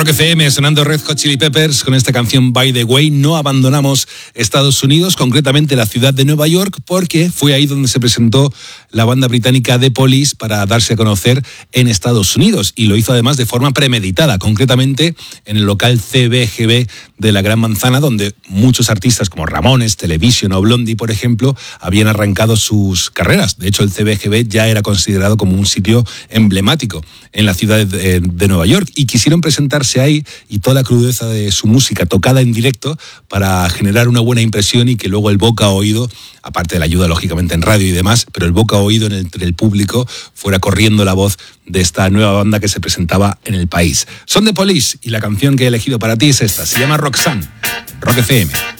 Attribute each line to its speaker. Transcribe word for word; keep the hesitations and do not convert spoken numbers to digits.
Speaker 1: Rock F M, sonando Red Hot Chili Peppers con esta canción By the Way. No abandonamos Estados Unidos, concretamente la ciudad de Nueva York, porque fue ahí donde se presentó la banda británica The Police para darse a conocer en Estados Unidos, y lo hizo además de forma premeditada, concretamente en el local C B G B de la Gran Manzana, donde muchos artistas como Ramones, Television o Blondie, por ejemplo, habían arrancado sus carreras. De hecho, el C B G B ya era considerado como un sitio emblemático en la ciudad de, de Nueva York, y quisieron presentarse ahí y toda la crudeza de su música tocada en directo para generar una buena impresión, y que luego el boca a oído, aparte de la ayuda lógicamente en radio y demás, pero el boca a oído entre el público fuera corriendo la voz de esta nueva banda que se presentaba en el país. Son The Police, y la canción que he elegido para ti es esta, se llama Roxanne, Rock F M.